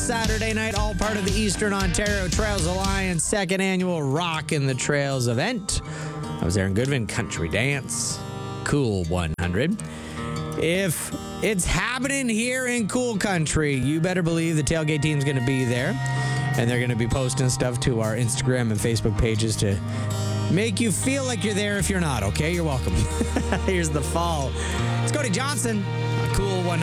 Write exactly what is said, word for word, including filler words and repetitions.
Saturday night, all part of the Eastern Ontario Trails Alliance second annual Rock in the Trails event. I was Aaron Goodman, Country Dance, Cool one hundred. If it's happening here in Cool Country, you better believe the tailgate team's going to be there. And they're going to be posting stuff to our Instagram and Facebook pages to make you feel like you're there if you're not, okay? You're welcome. Here's The Fall. It's Cody Johnson, Cool one hundred.